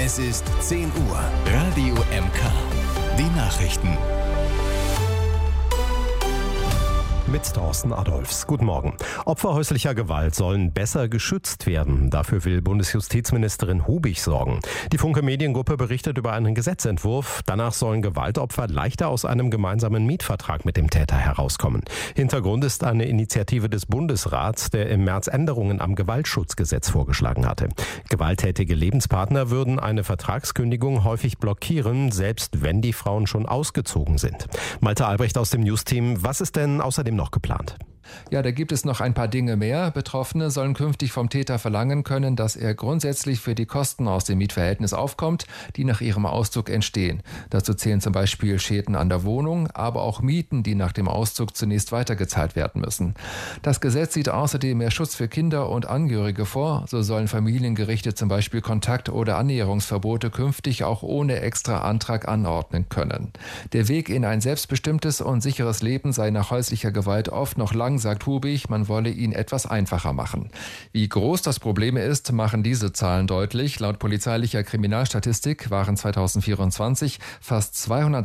Es ist 10 Uhr. Radio MK. Die Nachrichten. Mit Thorsten Adolfs. Guten Morgen. Opfer häuslicher Gewalt sollen besser geschützt werden. Dafür will Bundesjustizministerin Hubig sorgen. Die Funke Mediengruppe berichtet über einen Gesetzentwurf. Danach sollen Gewaltopfer leichter aus einem gemeinsamen Mietvertrag mit dem Täter herauskommen. Hintergrund ist eine Initiative des Bundesrats, der im März Änderungen am Gewaltschutzgesetz vorgeschlagen hatte. Gewalttätige Lebenspartner würden eine Vertragskündigung häufig blockieren, selbst wenn die Frauen schon ausgezogen sind. Malte Albrecht aus dem News-Team. Was ist denn außerdem noch geplant? Ja, da gibt es noch ein paar Dinge mehr. Betroffene sollen künftig vom Täter verlangen können, dass er grundsätzlich für die Kosten aus dem Mietverhältnis aufkommt, die nach ihrem Auszug entstehen. Dazu zählen zum Beispiel Schäden an der Wohnung, aber auch Mieten, die nach dem Auszug zunächst weitergezahlt werden müssen. Das Gesetz sieht außerdem mehr Schutz für Kinder und Angehörige vor. So sollen Familiengerichte zum Beispiel Kontakt- oder Annäherungsverbote künftig auch ohne extra Antrag anordnen können. Der Weg in ein selbstbestimmtes und sicheres Leben sei nach häuslicher Gewalt oft noch lang, sagt Hubig, man wolle ihn etwas einfacher machen. Wie groß das Problem ist, machen diese Zahlen deutlich. Laut polizeilicher Kriminalstatistik waren 2024 fast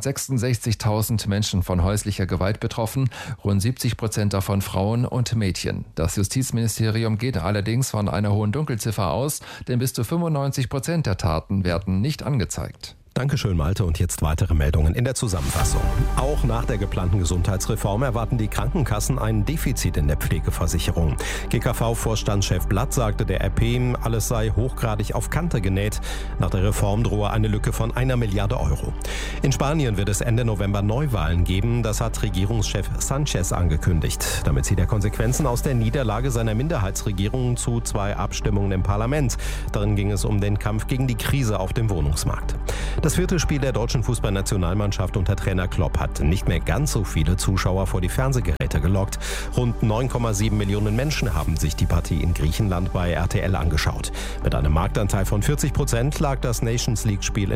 266.000 Menschen von häuslicher Gewalt betroffen, rund 70% davon Frauen und Mädchen. Das Justizministerium geht allerdings von einer hohen Dunkelziffer aus, denn bis zu 95% der Taten werden nicht angezeigt. Dankeschön, Malte. Und jetzt weitere Meldungen in der Zusammenfassung. Auch nach der geplanten Gesundheitsreform erwarten die Krankenkassen ein Defizit in der Pflegeversicherung. GKV-Vorstandschef Blatt sagte der RP, alles sei hochgradig auf Kante genäht. Nach der Reform drohe eine Lücke von 1 Milliarde Euro. In Spanien wird es Ende November Neuwahlen geben. Das hat Regierungschef Sanchez angekündigt. Damit zieht er Konsequenzen aus der Niederlage seiner Minderheitsregierung zu 2 Abstimmungen im Parlament. Darin ging es um den Kampf gegen die Krise auf dem Wohnungsmarkt. Das 4. Spiel der deutschen Fußballnationalmannschaft unter Trainer Klopp hat nicht mehr ganz so viele Zuschauer vor die Fernsehgeräte gelockt. Rund 9,7 Millionen Menschen haben sich die Partie in Griechenland bei RTL angeschaut. Mit einem Marktanteil von 40% lag das Nations League-Spiel